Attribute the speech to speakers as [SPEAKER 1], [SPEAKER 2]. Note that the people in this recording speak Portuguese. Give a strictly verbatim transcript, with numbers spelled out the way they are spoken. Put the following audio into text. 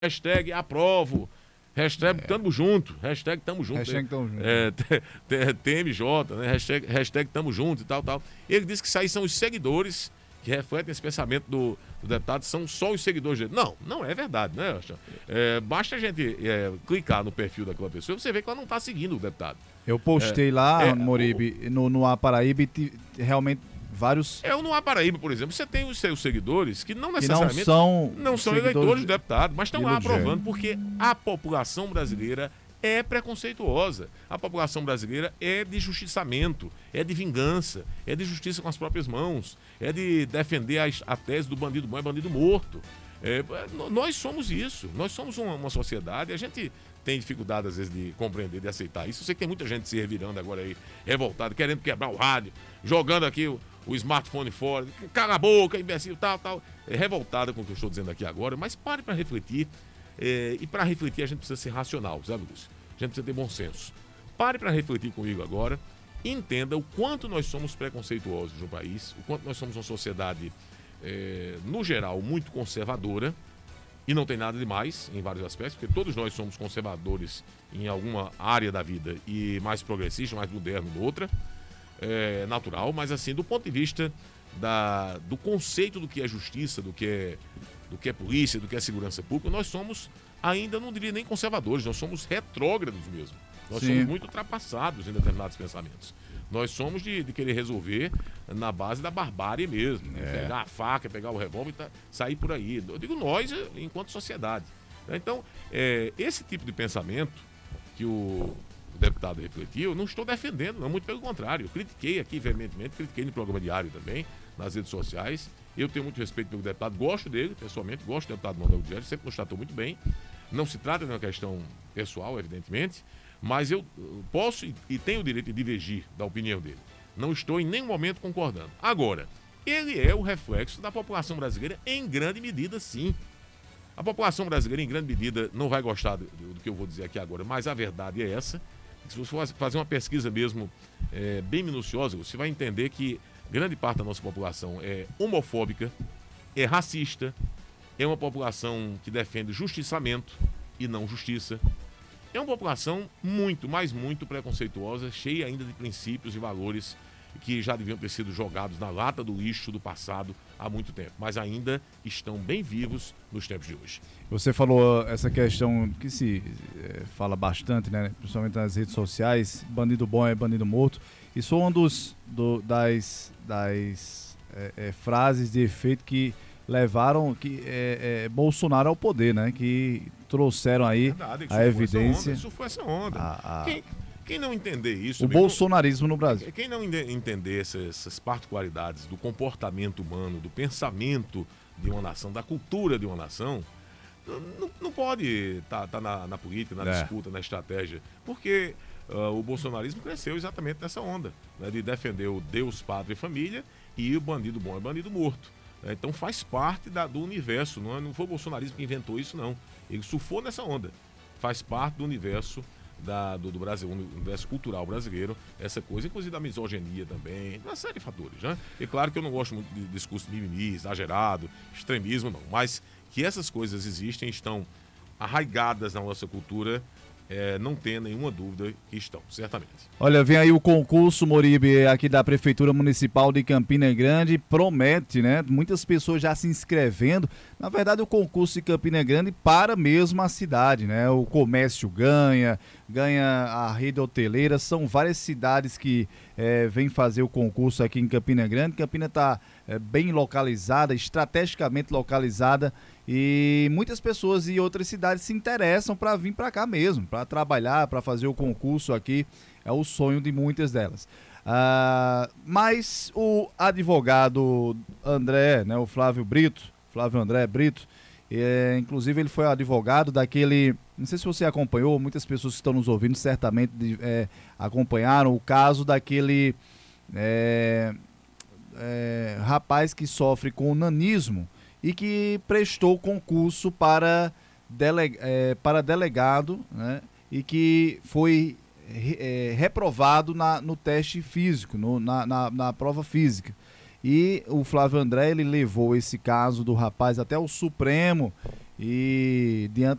[SPEAKER 1] Hashtag aprovo. Hashtag é. tamo junto. Hashtag tamo junto.
[SPEAKER 2] Hashtag tamo junto.
[SPEAKER 1] É, T M J, né? Hashtag, hashtag tamo junto e tal, tal. Ele disse que isso aí são os seguidores que refletem esse pensamento do, do deputado, são só os seguidores dele. Não, não é verdade, né, é, basta a gente é, clicar no perfil daquela pessoa e você vê que ela não está seguindo o deputado.
[SPEAKER 2] Eu postei é, lá, é,
[SPEAKER 1] Moribe,
[SPEAKER 2] no, no A Paraíba, e realmente vários...
[SPEAKER 1] É, no A Paraíba, por exemplo, você tem os seus seguidores que não necessariamente...
[SPEAKER 2] Que não são,
[SPEAKER 1] não são eleitores do deputado, mas estão lá aprovando, porque a população brasileira é preconceituosa. A população brasileira é de justiçamento, é de vingança, é de justiça com as próprias mãos, é de defender a, a tese do bandido bom é bandido morto. É, nós somos isso, nós somos uma, uma sociedade, a gente tem dificuldade às vezes de compreender, de aceitar isso. Eu sei que tem muita gente se revirando agora aí, revoltada, querendo quebrar o rádio, jogando aqui o, o smartphone fora, cala a boca, imbecil, tal, tal. É revoltada com o que eu estou dizendo aqui agora, mas pare para refletir. É, e para refletir a gente precisa ser racional, sabe, Lúcio? A gente precisa ter bom senso. Pare para refletir comigo agora e entenda o quanto nós somos preconceituosos no país, o quanto nós somos uma sociedade, é, no geral, muito conservadora, e não tem nada de mais em vários aspectos, porque todos nós somos conservadores em alguma área da vida e mais progressistas, mais modernos em outra, é natural, mas assim, do ponto de vista da, do conceito do que é justiça, do que é do que é polícia, do que é segurança pública, nós somos ainda, não diria nem conservadores, nós somos retrógrados mesmo. Nós Sim. somos muito ultrapassados em determinados pensamentos. Nós somos de, de querer resolver na base da barbárie mesmo. Né? É. Pegar a faca, pegar o revólver e tá, sair por aí. Eu digo nós, enquanto sociedade. Então, é, esse tipo de pensamento que o deputado refletiu, eu não estou defendendo, não, muito pelo contrário. Eu critiquei aqui veementemente, critiquei no programa diário também, nas redes sociais. Eu tenho muito respeito pelo deputado, gosto dele, pessoalmente, gosto do deputado Manuel Gugel, sempre nos tratou muito bem. Não se trata de uma questão pessoal, evidentemente, mas eu posso e tenho o direito de divergir da opinião dele. Não estou em nenhum momento concordando. Agora, ele é o reflexo da população brasileira em grande medida, sim. A população brasileira, em grande medida, não vai gostar do, do que eu vou dizer aqui agora, mas a verdade é essa. Se você for fazer uma pesquisa mesmo é, bem minuciosa, você vai entender que grande parte da nossa população é homofóbica, é racista, é uma população que defende justiçamento e não justiça. É uma população muito, mas muito preconceituosa, cheia ainda de princípios e valores que já deviam ter sido jogados na lata do lixo do passado há muito tempo, mas ainda estão bem vivos nos tempos de hoje.
[SPEAKER 2] Você falou essa questão que se é, fala bastante, né, principalmente nas redes sociais, bandido bom é bandido morto. Isso é uma dos, do, das, das é, é, frases de efeito que levaram que, é, é, Bolsonaro ao poder, né? Que trouxeram aí Verdade, a evidência.
[SPEAKER 1] Isso foi essa onda. A, a... Quem, quem não entender isso...
[SPEAKER 2] O bem, bolsonarismo no Brasil.
[SPEAKER 1] Quem não entender essas, essas particularidades do comportamento humano, do pensamento de uma nação, da cultura de uma nação, não, não pode estar tá, tá na, na política, na é. disputa, na estratégia, porque... Uh, o bolsonarismo cresceu exatamente nessa onda, né, de defender o Deus, Pátria e Família e o bandido bom é bandido morto. Né? Então faz parte da, do universo, não, é, não foi o bolsonarismo que inventou isso, não. Ele surfou nessa onda. Faz parte do universo da, do, do Brasil, do universo cultural brasileiro, essa coisa, inclusive da misoginia também, uma série de fatores. Né? E claro que eu não gosto muito de discurso de mimimi, exagerado, extremismo, não, mas que essas coisas existem, estão arraigadas na nossa cultura. É, não tenha nenhuma dúvida que estão, certamente.
[SPEAKER 2] Olha, vem aí o concurso, Moribe, aqui da Prefeitura Municipal de Campina Grande, promete, né? Muitas pessoas já se inscrevendo. Na verdade, o concurso de Campina Grande para mesmo a cidade, né? O comércio ganha, ganha a rede hoteleira, são várias cidades que é, vêm fazer o concurso aqui em Campina Grande. Campina está é, bem localizada, estrategicamente localizada, e muitas pessoas e outras cidades se interessam para vir para cá mesmo, para trabalhar, para fazer o concurso aqui. É o sonho de muitas delas. Ah, mas o advogado André, né, o Flávio Brito, Flávio André Brito, é, inclusive ele foi advogado daquele, não sei se você acompanhou, muitas pessoas que estão nos ouvindo certamente é, acompanharam o caso daquele é, é, rapaz que sofre com nanismo e que prestou concurso para, dele, é, para delegado, né, e que foi é, reprovado na, no teste físico, no, na, na, na prova física. E o Flávio André, ele levou esse caso do rapaz até o Supremo E diante